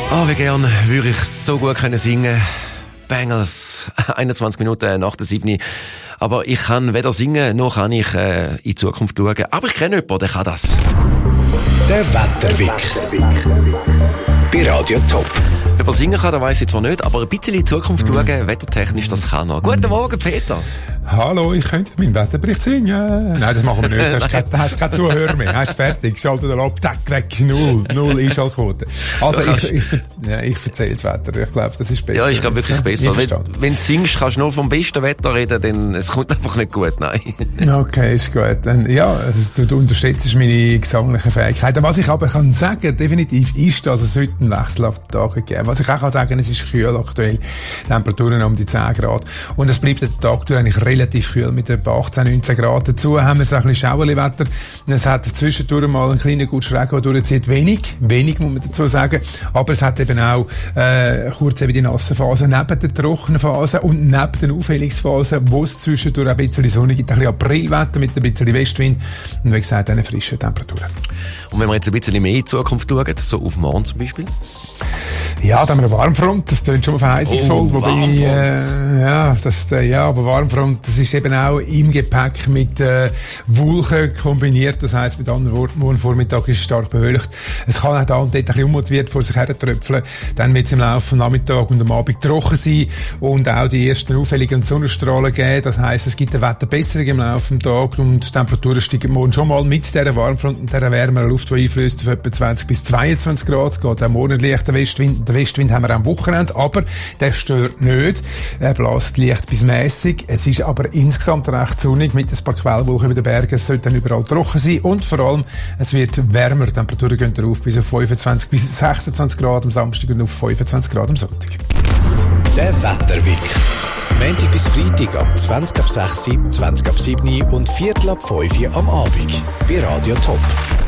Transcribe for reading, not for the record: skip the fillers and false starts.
Oh, wie gern würde ich so gut können singen. Bangles, 21 Minuten nach der 7. Aber ich kann weder singen, noch kann ich in die Zukunft schauen. Aber ich kenne jemanden, der kann das. Der Wetterwick. Bei Radio Top. Ob er singen kann, das weiss ich zwar nicht, aber ein bisschen in die Zukunft schauen, wettertechnisch, das kann er. Guten Morgen, Peter. Hallo, ich könnte meinen Wetterbericht singen. Nein, das machen wir nicht. Du hast keine Zuhörer mehr. Hast fertig. Schalte den Laptop weg. Null Einschaltquote. Also, ich erzähle das Wetter. Ich glaube, das ist besser. Ja, ich glaube wirklich besser. Wenn du singst, kannst du nur vom besten Wetter reden, denn es kommt einfach nicht gut, nein. Okay, ist gut. Dann, ja, also, du unterschätzt meine gesanglichen Fähigkeiten. Was ich aber kann sagen, definitiv ist, dass es heute einen Wechsel auf den Tag gegeben. Was ich auch kann sagen, es ist kühl aktuell. Temperaturen um die 10 Grad. Und es bleibt den Tag durch eigentlich relativ kühl mit etwa 18, 19 Grad. Dazu haben wir so ein bisschen Schauerli-Wetter. Es hat zwischendurch mal einen kleinen guten Schräg, der durchzieht. Wenig muss man dazu sagen. Aber es hat eben auch kurz eben die nassen Phasen neben der trockenen Phase und neben den Aufhellungsphase, wo es zwischendurch ein bisschen Sonne gibt. Ein bisschen Aprilwetter mit ein bisschen Westwind. Und wie gesagt, eine frische Temperaturen. Und wenn wir jetzt ein bisschen mehr in die Zukunft schauen, so auf morgen zum Beispiel? Ja, da haben wir eine Warmfront, das klingt schon mal verheißungsvoll. Aber Warmfront, das ist eben auch im Gepäck mit Wolken kombiniert, das heisst mit anderen Worten, morgen Vormittag ist es stark bewölkt. Es kann auch da und dort ein bisschen unmotiviert vor sich hertröpfeln, dann wird es im Laufe des Nachmittags und am Abend trocken sein und auch die ersten auffälligen Sonnenstrahlen geben, das heisst, es gibt eine Wetterbesserung im Laufe des Tages und die Temperaturen steigen morgen schon mal mit dieser Warmfront und dieser wärmeren Luft, die einflößt auf etwa 20 bis 22 Grad. Es geht auch morgen leichter Westwind. Den Westwind haben wir am Wochenende, aber der stört nicht. Er bläst leicht bis mässig. Es ist aber insgesamt recht sonnig mit ein paar Quellwolken über den Bergen. Es sollte dann überall trocken sein und vor allem, es wird wärmer. Die Temperaturen gehen darauf bis auf 25 bis 26 Grad am Samstag und auf 25 Grad am Sonntag. Der Wetterwick. Montag bis Freitag ab 20 ab 6, 20 ab 7 und 4 ab 5 am Abend. Bei Radio Top.